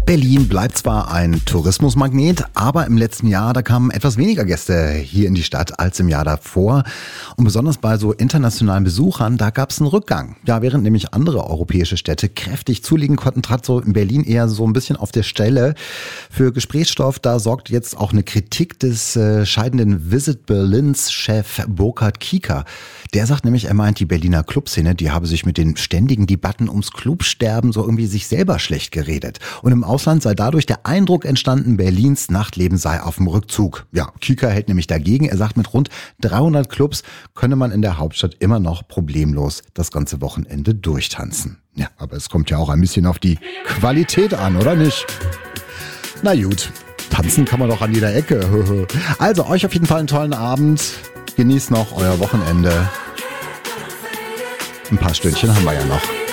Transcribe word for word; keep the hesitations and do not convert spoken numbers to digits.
Berlin bleibt zwar ein Tourismusmagnet, aber im letzten Jahr, da kamen etwas weniger Gäste hier in die Stadt als im Jahr davor. Und besonders bei so internationalen Besuchern, da gab es einen Rückgang. Ja, während nämlich andere europäische Städte kräftig zulegen konnten, trat so in Berlin eher so ein bisschen auf der Stelle. Für Gesprächsstoff, da sorgt jetzt auch eine Kritik des äh, scheidenden Visit Berlins Chef Burkhard Kieker. Der sagt nämlich, er meint, die Berliner Clubszene, die habe sich mit den ständigen Debatten ums Clubsterben so irgendwie sich selber schlecht geredet. Und im Ausland sei dadurch der Eindruck entstanden, Berlins Nachtleben sei auf dem Rückzug. Ja, Kieker hält nämlich dagegen. Er sagt, mit rund dreihundert Clubs könne man in der Hauptstadt immer noch problemlos das ganze Wochenende durchtanzen. Ja, aber es kommt ja auch ein bisschen auf die Qualität an, oder nicht? Na gut, tanzen kann man doch an jeder Ecke. Also euch auf jeden Fall einen tollen Abend. Genießt noch euer Wochenende. Ein paar Stündchen haben wir ja noch.